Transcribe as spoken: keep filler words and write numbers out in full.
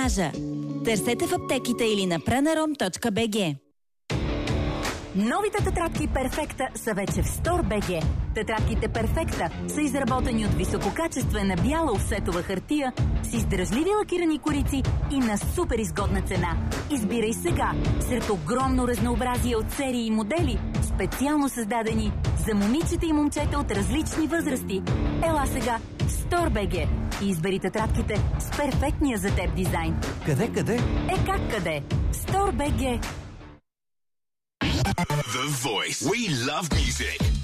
дренажа. Търсете в аптеките или на пранаром точка би джи. Новите тетрадки Перфекта са вече в Стор точка би джи. Тетрадките Перфекта са изработени от висококачествена бяла офсетова хартия с издръжливи лакирани корици и на супер изгодна цена. Избирай сега сред огромно разнообразие от серии и модели, специално създадени за момичета и момчета от различни възрасти. Ела сега в Стор точка би джи и избери тетрадките с перфектния за теб дизайн. Къде, къде? Е как къде? Стор точка би джи. The Voice. We love music.